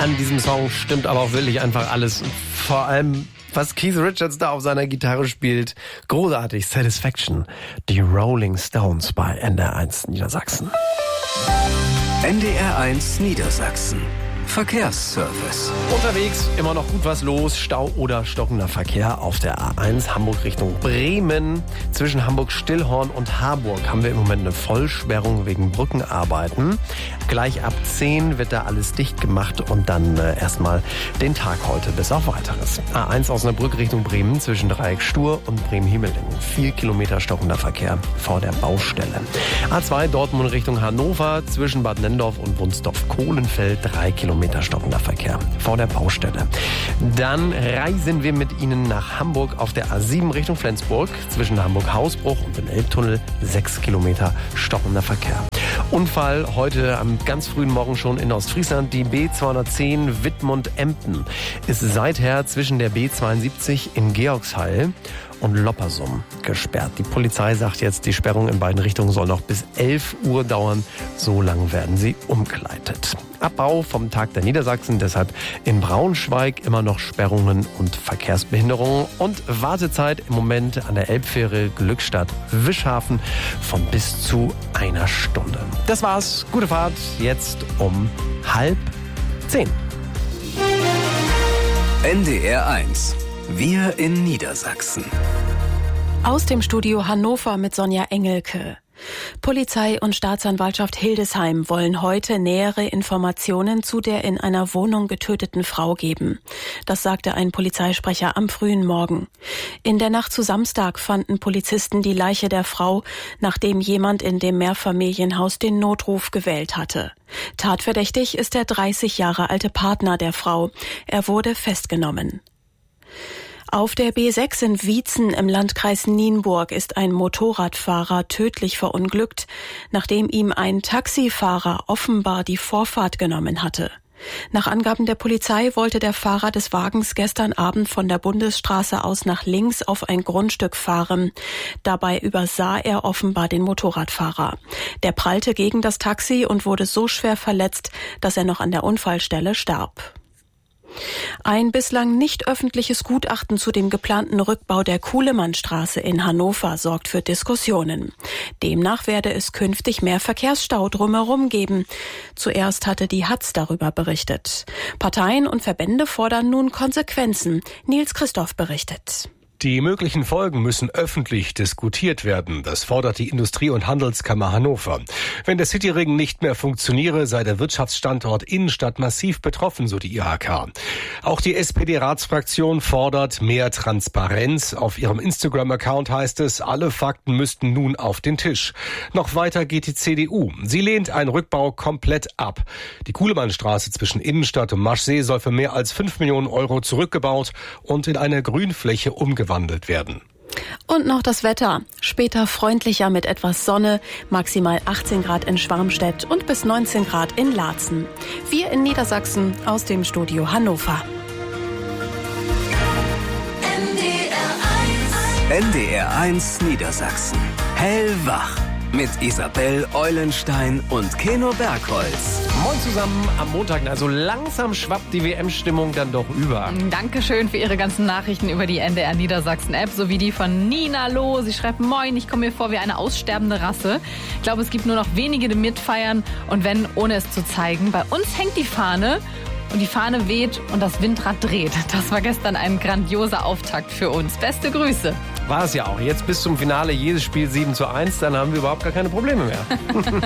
An diesem Song stimmt aber auch wirklich einfach alles. Vor allem, was Keith Richards da auf seiner Gitarre spielt. Großartig, Satisfaction. Die Rolling Stones bei NDR 1 Niedersachsen. NDR 1 Niedersachsen. Verkehrsservice. Unterwegs immer noch gut was los. Stau oder stockender Verkehr auf der A1 Hamburg Richtung Bremen. Zwischen Hamburg-Stillhorn und Harburg haben wir im Moment eine Vollsperrung wegen Brückenarbeiten. Gleich ab 10 wird da alles dicht gemacht und dann erstmal den Tag heute bis auf Weiteres. A1 Osnabrück Richtung Bremen zwischen Dreieck Stur und Bremen-Himmelingen. 4 Kilometer stockender Verkehr vor der Baustelle. A2 Dortmund Richtung Hannover zwischen Bad Nenndorf und Wunsdorf-Kohlenfeld 3 Kilometer stockender Verkehr vor der Baustelle. Dann reisen wir mit Ihnen nach Hamburg auf der A7 Richtung Flensburg zwischen Hamburg-Hausbruch und dem Elbtunnel 6 Kilometer stockender Verkehr. Unfall heute am ganz frühen Morgen schon in Ostfriesland. Die B210 Wittmund-Emden ist seither zwischen der B72 in Georgsheil und Loppersum gesperrt. Die Polizei sagt jetzt, die Sperrung in beiden Richtungen soll noch bis 11 Uhr dauern. So lang werden sie umgeleitet. Abbau vom Tag der Niedersachsen, deshalb in Braunschweig immer noch Sperrungen und Verkehrsbehinderungen und Wartezeit im Moment an der Elbfähre Glückstadt-Wischhafen von bis zu 1 Stunde. Das war's. Gute Fahrt. Jetzt um 9:30. NDR 1. Wir in Niedersachsen. Aus dem Studio Hannover mit Sonja Engelke. Polizei und Staatsanwaltschaft Hildesheim wollen heute nähere Informationen zu der in einer Wohnung getöteten Frau geben. Das sagte ein Polizeisprecher am frühen Morgen. In der Nacht zu Samstag fanden Polizisten die Leiche der Frau, nachdem jemand in dem Mehrfamilienhaus den Notruf gewählt hatte. Tatverdächtig ist der 30 Jahre alte Partner der Frau. Er wurde festgenommen. Auf der B6 in Wietzen im Landkreis Nienburg ist ein Motorradfahrer tödlich verunglückt, nachdem ihm ein Taxifahrer offenbar die Vorfahrt genommen hatte. Nach Angaben der Polizei wollte der Fahrer des Wagens gestern Abend von der Bundesstraße aus nach links auf ein Grundstück fahren. Dabei übersah er offenbar den Motorradfahrer. Der prallte gegen das Taxi und wurde so schwer verletzt, dass er noch an der Unfallstelle starb. Ein bislang nicht öffentliches Gutachten zu dem geplanten Rückbau der Kuhlemannstraße in Hannover sorgt für Diskussionen. Demnach werde es künftig mehr Verkehrsstau drumherum geben. Zuerst hatte die Hatz darüber berichtet. Parteien und Verbände fordern nun Konsequenzen. Nils Christoph berichtet. Die möglichen Folgen müssen öffentlich diskutiert werden. Das fordert die Industrie- und Handelskammer Hannover. Wenn der Cityring nicht mehr funktioniere, sei der Wirtschaftsstandort Innenstadt massiv betroffen, so die IHK. Auch die SPD-Ratsfraktion fordert mehr Transparenz. Auf ihrem Instagram-Account heißt es, alle Fakten müssten nun auf den Tisch. Noch weiter geht die CDU. Sie lehnt einen Rückbau komplett ab. Die Kuhlemannstraße zwischen Innenstadt und Maschsee soll für mehr als 5 Millionen Euro zurückgebaut und in eine Grünfläche umgewandelt werden. Und noch das Wetter. Später freundlicher mit etwas Sonne, maximal 18 Grad in Schwarmstedt und bis 19 Grad in Laatzen. Wir in Niedersachsen aus dem Studio Hannover. NDR 1 Niedersachsen. Hellwach. Mit Isabel Eulenstein und Keno Bergholz. Moin zusammen am Montag. Also langsam schwappt die WM-Stimmung dann doch über. Dankeschön für Ihre ganzen Nachrichten über die NDR Niedersachsen-App, sowie die von Nina Loh. Sie schreibt, moin, ich komme mir vor wie eine aussterbende Rasse. Ich glaube, es gibt nur noch wenige, die mitfeiern und wenn, ohne es zu zeigen. Bei uns hängt die Fahne und die Fahne weht und das Windrad dreht. Das war gestern ein grandioser Auftakt für uns. Beste Grüße. War es ja auch. Jetzt bis zum Finale jedes Spiel 7:1, dann haben wir überhaupt gar keine Probleme mehr.